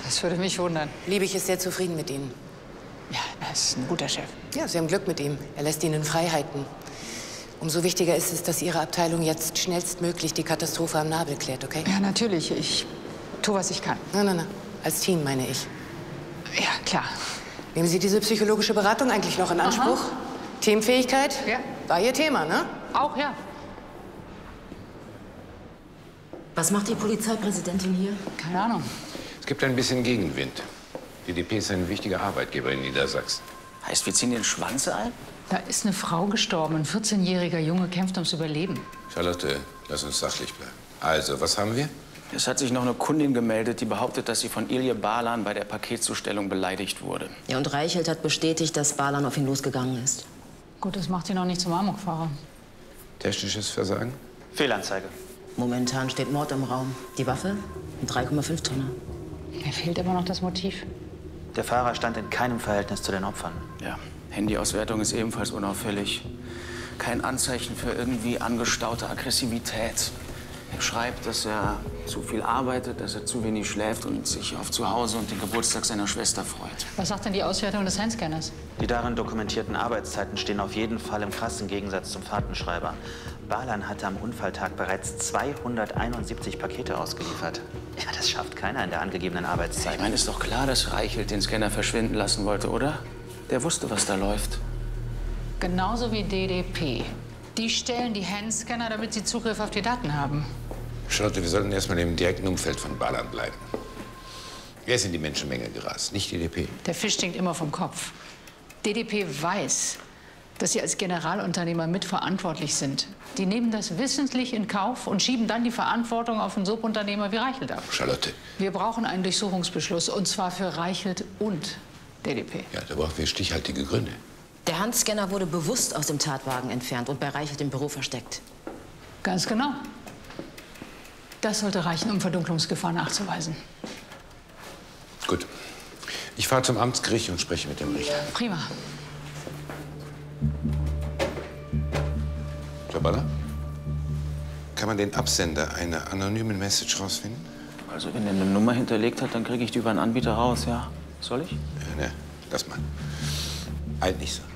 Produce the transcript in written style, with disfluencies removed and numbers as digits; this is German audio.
Das würde mich wundern. Liebig ist sehr zufrieden mit Ihnen. Ja, er ist ein guter Chef. Ja, Sie haben Glück mit ihm. Er lässt Ihnen Freiheiten. Umso wichtiger ist es, dass Ihre Abteilung jetzt schnellstmöglich die Katastrophe am Nabel klärt, okay? Ja, natürlich. Ich tue, was ich kann. Nein. Als Team, meine ich. Ja, klar. Nehmen Sie diese psychologische Beratung eigentlich noch in Anspruch? Aha. Teamfähigkeit? Ja. War Ihr Thema, ne? Auch, ja. Was macht die Polizeipräsidentin hier? Keine Ahnung. Es gibt ein bisschen Gegenwind. Die DP ist ein wichtiger Arbeitgeber in Niedersachsen. Heißt, wir ziehen den Schwanz ein? Da ist eine Frau gestorben. Ein 14-jähriger Junge kämpft ums Überleben. Charlotte, lass uns sachlich bleiben. Also, was haben wir? Es hat sich noch eine Kundin gemeldet, die behauptet, dass sie von Ilje Balan bei der Paketzustellung beleidigt wurde. Ja, und Reichelt hat bestätigt, dass Balan auf ihn losgegangen ist. Gut, das macht ihn noch nicht zum Amokfahrer. Technisches Versagen? Fehlanzeige. Momentan steht Mord im Raum. Die Waffe? Ein 3,5 Tonner. Mir fehlt immer noch das Motiv. Der Fahrer stand in keinem Verhältnis zu den Opfern. Ja, Handyauswertung ist ebenfalls unauffällig. Kein Anzeichen für irgendwie angestaute Aggressivität. Er schreibt, dass er zu viel arbeitet, dass er zu wenig schläft und sich auf Zuhause und den Geburtstag seiner Schwester freut. Was sagt denn die Auswertung des Handscanners? Die darin dokumentierten Arbeitszeiten stehen auf jeden Fall im krassen Gegensatz zum Fahrtenschreiber. Balan hatte am Unfalltag bereits 271 Pakete ausgeliefert. Ja, das schafft keiner in der angegebenen Arbeitszeit. Ich meine, ist doch klar, dass Reichelt den Scanner verschwinden lassen wollte, oder? Der wusste, was da läuft. Genauso wie DDP. Die stellen die Handscanner, damit sie Zugriff auf die Daten haben. Charlotte, wir sollten erstmal im direkten Umfeld von Balan bleiben. Er ist in die Menschenmenge gerast, nicht die DDP. Der Fisch stinkt immer vom Kopf. DDP weiß, dass sie als Generalunternehmer mitverantwortlich sind. Die nehmen das wissentlich in Kauf und schieben dann die Verantwortung auf einen Subunternehmer wie Reichelt ab. Charlotte. Wir brauchen einen Durchsuchungsbeschluss, und zwar für Reichelt und DDP. Ja, da brauchen wir stichhaltige Gründe. Der Handscanner wurde bewusst aus dem Tatwagen entfernt und bei Reichelt im Büro versteckt. Ganz genau. Das sollte reichen, um Verdunklungsgefahr nachzuweisen. Gut. Ich fahre zum Amtsgericht und spreche mit dem Richter. Prima. Jabala? Kann man den Absender einer anonymen Message rausfinden? Also, wenn er eine Nummer hinterlegt hat, dann kriege ich die über einen Anbieter raus, ja. Soll ich? Ne, lass mal. Eigentlich so.